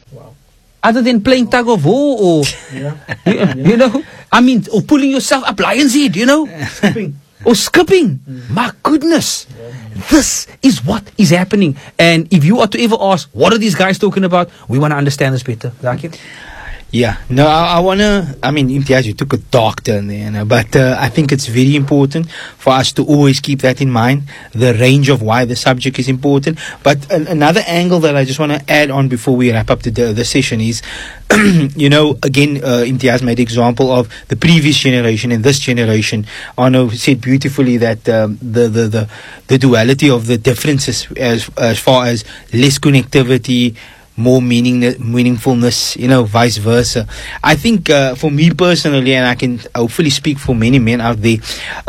Wow. Other than playing tug of war or, you know, I mean, or pulling yourself up lion's head, you know. Skipping. Or skipping. My goodness. This is what is happening. And if you are to ever ask, what are these guys talking about? We want to understand this better. Zakir? Yeah, no, I mean, Imtiaz, you took a dark turn there, you know, but I think it's very important for us to always keep that in mind, the range of why the subject is important. But another angle that I just want to add on before we wrap up the session is, you know, again, Imtiaz made the example of the previous generation and this generation. Arno said beautifully that the duality of the differences as far as less connectivity, more meaningfulness, you know, vice versa. I think for me personally, and I can hopefully speak for many men out there,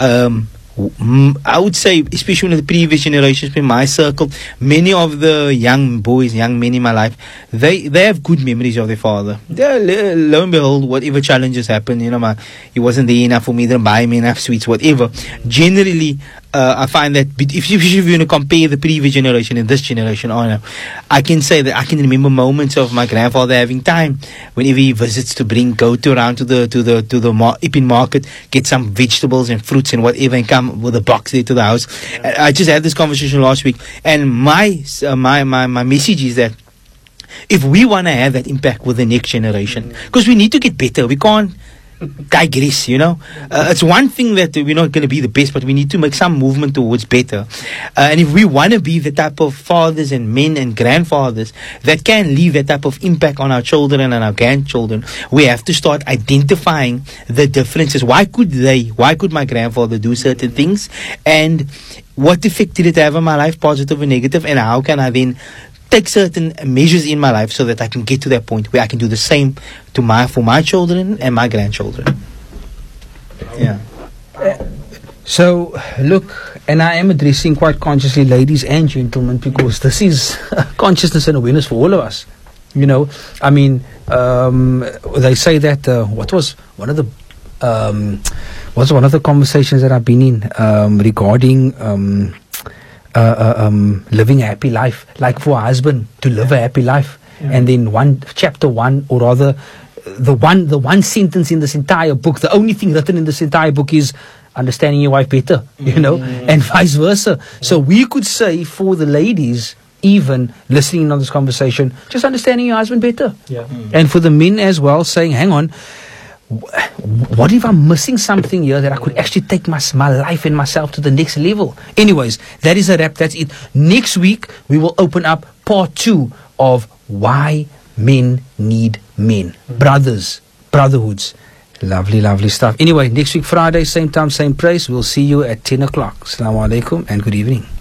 I would say, especially in the previous generations, in my circle, many of the young boys, young men in my life, they have good memories of their father. Lo and behold, whatever challenges happen, you know, he wasn't there enough for me, didn't buy me enough sweets, whatever. Generally, I find that if you're going to compare the previous generation and this generation, I can say that I can remember moments of my grandfather having time whenever he visits to go around to the Ipin market, get some vegetables and fruits and whatever, and come with a box there to the house. I just had this conversation last week, and my message is that if we want to have that impact with the next generation, because we need to get better, we can't digress, you know. It's one thing that we're not going to be the best, but we need to make some movement towards better. And if we want to be the type of fathers and men and grandfathers that can leave that type of impact on our children and our grandchildren, we have to start identifying the differences. Why could my grandfather do certain things, and what effect did it have on my life, positive and negative, and how can I then take certain measures in my life so that I can get to that point where I can do the same for my children and my grandchildren. Yeah. So, look, and I am addressing quite consciously ladies and gentlemen, because this is consciousness and awareness for all of us. You know, I mean, they say that what was one of the conversations that I've been in regarding living a happy life, like for a husband to live a happy life, and then chapter one, or rather the one sentence in this entire book, the only thing written in this entire book is understanding your wife better, you know, and vice versa. So we could say for the ladies, even listening on this conversation, just understanding your husband better, and for the men as well, saying, hang on, what if I'm missing something here that I could actually take my life and myself to the next level? Anyways, that is a wrap. That's it. Next week, we will open up part 2 of why men need men. Brothers, brotherhoods. Lovely, lovely stuff. Anyway, next week, Friday, same time, same place. We'll see you at 10 o'clock. Assalamu alaikum and good evening.